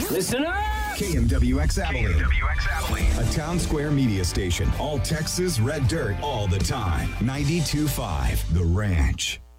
Listen up! KMWX Abilene. A town square media station. All Texas red dirt all the time. 92.5 The Ranch.